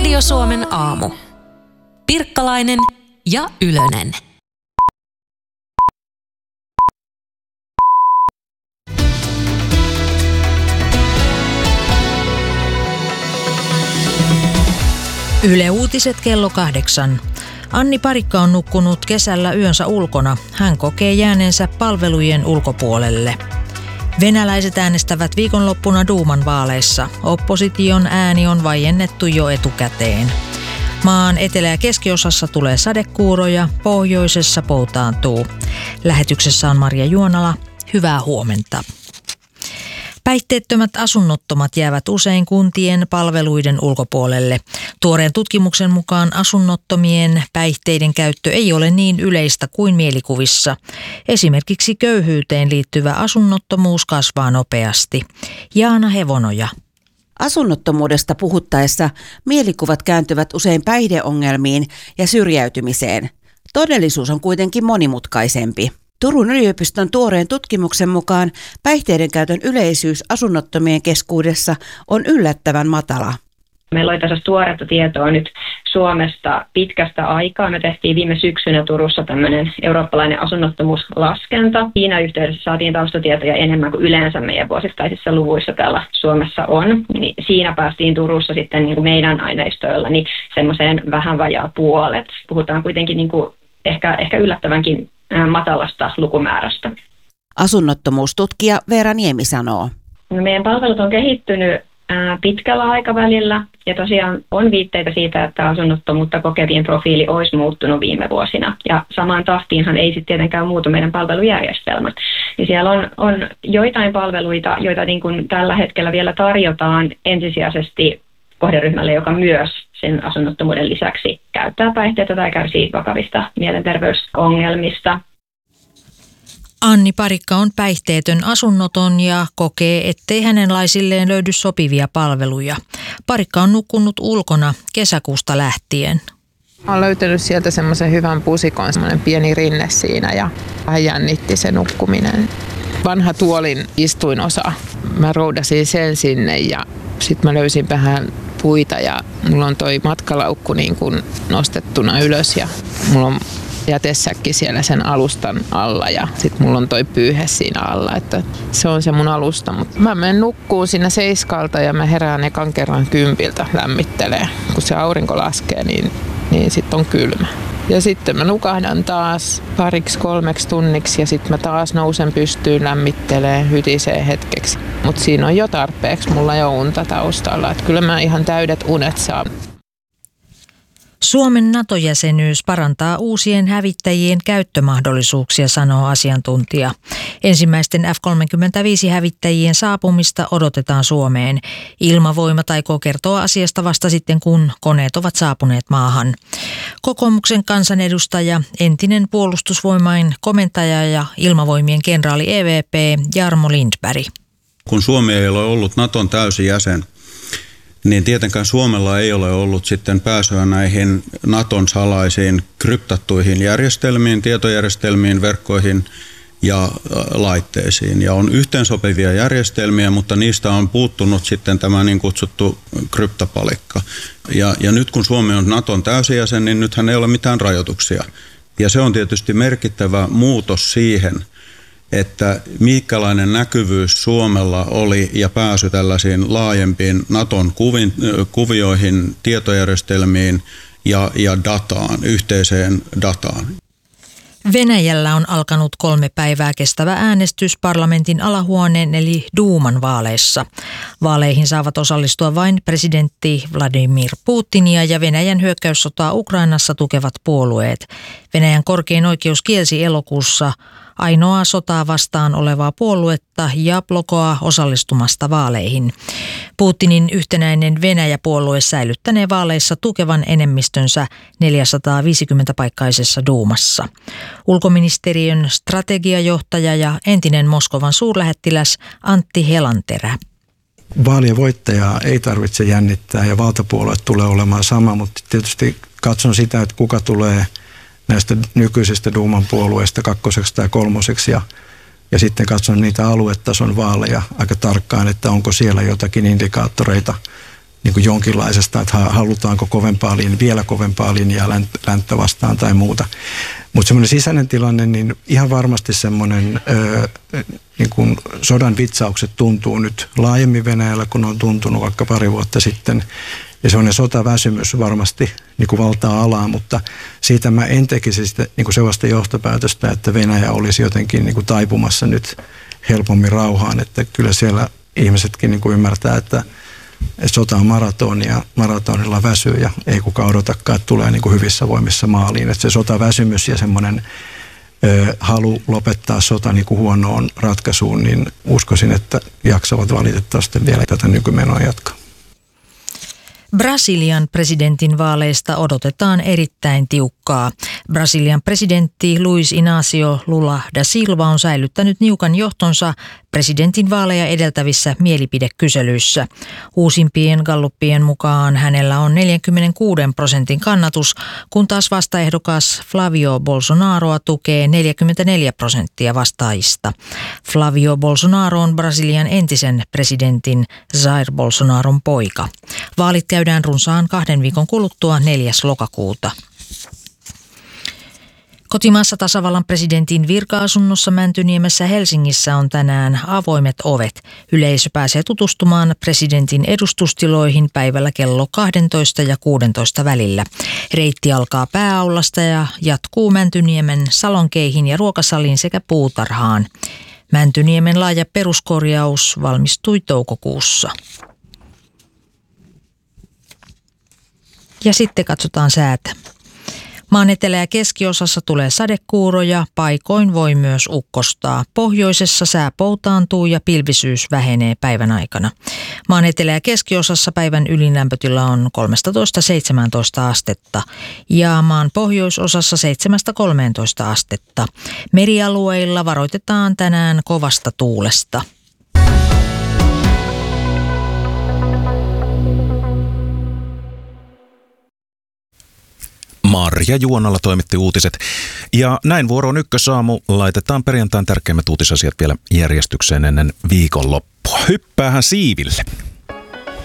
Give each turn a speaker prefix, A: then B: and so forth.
A: Radio Suomen aamu. Pirkkalainen ja Ylönen.
B: Yle Uutiset kello 8. Anni Parikka on nukkunut kesällä yönsä ulkona. Hän kokee jääneensä palvelujen ulkopuolelle. Venäläiset äänestävät viikonloppuna Duuman vaaleissa. Opposition ääni on vaiennettu jo etukäteen. Maan etelä- ja keskiosassa tulee sadekuuroja, pohjoisessa poutaantuu. Lähetyksessä on Marja Juonala. Hyvää huomenta. Päihteettömät asunnottomat jäävät usein kuntien palveluiden ulkopuolelle. Tuoreen tutkimuksen mukaan asunnottomien päihteiden käyttö ei ole niin yleistä kuin mielikuvissa. Esimerkiksi köyhyyteen liittyvä asunnottomuus kasvaa nopeasti. Jaana Hevonoja.
C: Asunnottomuudesta puhuttaessa mielikuvat kääntyvät usein päihdeongelmiin ja syrjäytymiseen. Todellisuus on kuitenkin monimutkaisempi. Turun yliopiston tuoreen tutkimuksen mukaan päihteiden käytön yleisyys asunnottomien keskuudessa on yllättävän matala.
D: Meillä oli tässä tuoretta tietoa nyt Suomesta pitkästä aikaa. Me tehtiin viime syksynä Turussa tämmöinen eurooppalainen asunnottomuuslaskenta. Siinä yhteydessä saatiin taustatietoja enemmän kuin yleensä meidän vuosittaisissa luvuissa täällä Suomessa on. Niin siinä päästiin Turussa sitten niin kuin meidän aineistoilla niin semmoiseen vähän vajaa puolet. Puhutaan kuitenkin niin kuin ehkä yllättävänkin matalasta lukumäärästä.
C: Asunnottomuustutkija Veera Niemi sanoo.
D: Meidän palvelut on kehittynyt pitkällä aikavälillä ja tosiaan on viitteitä siitä, että asunnottomuutta kokevien profiili olisi muuttunut viime vuosina. Ja samaan tahtiinhan ei sitten tietenkään muutu meidän palvelujärjestelmät. Ja siellä on joitain palveluita, joita niin kuin tällä hetkellä vielä tarjotaan ensisijaisesti kohderyhmälle, joka myös sen asunnottomuuden lisäksi käyttää päihteitä tai kärsii vakavista mielenterveysongelmista.
B: Anni Parikka on päihteetön asunnoton ja kokee, ettei hänenlaisilleen löydy sopivia palveluja. Parikka on nukkunut ulkona kesäkuusta lähtien.
E: Olen löytänyt sieltä semmoisen hyvän pusikon, semmoinen pieni rinne siinä ja vähän jännitti se nukkuminen. Vanha tuolin istuinosa. Mä roudasin sen sinne ja sitten mä löysin vähän puita ja mulla on toi matkalaukku niin kuin nostettuna ylös ja mulla on jätesäkki siellä sen alustan alla ja sitten mulla on toi pyyhe siinä alla, että se on se mun alusta. Mutta mä menen nukkuun siinä 7 ja mä herään ekan kerran 10 lämmittelee. Kun se aurinko laskee, niin sitten on kylmä. Ja sitten mä nukahdan taas 2-3 tunniksi ja sitten mä taas nousen pystyyn, lämmittelee, hytisee hetkeksi. Mutta siinä on jo tarpeeksi, mulla jo unta taustalla, että kyllä mä ihan täydet unet saan.
B: Suomen NATO-jäsenyys parantaa uusien hävittäjien käyttömahdollisuuksia, sanoo asiantuntija. Ensimmäisten F-35-hävittäjien saapumista odotetaan Suomeen. Ilmavoimat aikoo kertoa asiasta vasta sitten, kun koneet ovat saapuneet maahan. Kokoomuksen kansanedustaja, entinen puolustusvoimain komentaja ja ilmavoimien kenraali EVP Jarmo Lindberg.
F: Kun Suomi ei ole ollut Naton täysi jäsen, niin tietenkään Suomella ei ole ollut sitten pääsyä näihin Naton salaisiin kryptattuihin järjestelmiin, tietojärjestelmiin, verkkoihin ja laitteisiin. Ja on yhteensopivia järjestelmiä, mutta niistä on puuttunut sitten tämä niin kutsuttu kryptopalikka. Ja nyt kun Suomi on Naton täysjäsen, niin nythän ei ole mitään rajoituksia. Ja se on tietysti merkittävä muutos siihen, että minkälainen näkyvyys Suomella oli ja pääsy tällaisiin laajempiin Naton kuvioihin, tietojärjestelmiin ja dataan, yhteiseen dataan.
B: Venäjällä on alkanut 3 päivää kestävä äänestys parlamentin alahuoneen eli Duuman vaaleissa. Vaaleihin saavat osallistua vain presidentti Vladimir Putinia ja Venäjän hyökkäyssotaa Ukrainassa tukevat puolueet. Venäjän korkein oikeus kielsi elokuussa ainoaa sotaa vastaan olevaa puoluetta ja blokoaa osallistumasta vaaleihin. Putinin yhtenäinen Venäjä-puolue säilyttänee vaaleissa tukevan enemmistönsä 450-paikkaisessa Duumassa. Ulkoministeriön strategiajohtaja ja entinen Moskovan suurlähettiläs Antti Helanterä.
G: Vaalien voittajaa ei tarvitse jännittää ja valtapuolue tulee olemaan sama, mutta tietysti katson sitä, että kuka tulee näistä nykyisistä Duuman puolueista 2. tai 3. ja sitten katson niitä aluetason vaaleja aika tarkkaan, että onko siellä jotakin indikaattoreita niin kuin jonkinlaisesta, että halutaanko vielä kovempaa linjaa länttä vastaan tai muuta. Mutta semmoinen sisäinen tilanne, niin ihan varmasti semmoinen niin kuin sodan vitsaukset tuntuu nyt laajemmin Venäjällä, kun on tuntunut vaikka pari vuotta sitten. Ja semmoinen sotaväsymys varmasti niin kuin valtaa alaa, mutta siitä mä en tekisi sitä, niin kuin sellaista johtopäätöstä, että Venäjä olisi jotenkin niin kuin taipumassa nyt helpommin rauhaan. Että kyllä siellä ihmisetkin niin kuin ymmärtää, että sota on maraton ja maratonilla väsyy ja ei kukaan odotakaan, että tulee niin kuin hyvissä voimissa maaliin. Että se sotaväsymys ja semmoinen halu lopettaa sota niin kuin huonoon ratkaisuun, niin uskoisin, että jaksavat valitettavasti vielä tätä nykymenoa jatkaa.
B: Brasilian presidentin vaaleista odotetaan erittäin tiukkaa. Brasilian presidentti Luiz Inácio Lula da Silva on säilyttänyt niukan johtonsa presidentin vaaleja edeltävissä mielipidekyselyissä. Uusimpien galluppien mukaan hänellä on 46% kannatus, kun taas vastaehdokas Flavio Bolsonaroa tukee 44% vastaajista. Flavio Bolsonaro on Brasilian entisen presidentin Jair Bolsonaron poika. Vaalit käydään runsaan 2 viikon kuluttua 4. lokakuuta. Kotimaassa tasavallan presidentin virka-asunnossa Mäntyniemessä Helsingissä on tänään avoimet ovet. Yleisö pääsee tutustumaan presidentin edustustiloihin päivällä kello 12 ja 16 välillä. Reitti alkaa pääaulasta ja jatkuu Mäntyniemen salonkeihin ja ruokasaliin sekä puutarhaan. Mäntyniemen laaja peruskorjaus valmistui toukokuussa. Ja sitten katsotaan säätä. Maan etelä- ja keskiosassa tulee sadekuuroja, paikoin voi myös ukkostaa. Pohjoisessa sää poutaantuu ja pilvisyys vähenee päivän aikana. Maan etelä- ja keskiosassa päivän ylinlämpötila on 13-17 astetta ja maan pohjoisosassa 7-13 astetta. Merialueilla varoitetaan tänään kovasta tuulesta.
H: Marja Juonalla toimitti uutiset. Ja näin vuoroon Ykkösaamu. Laitetaan perjantain tärkeimmät uutisasiat vielä järjestykseen ennen viikonloppua. Hyppäähän siiville.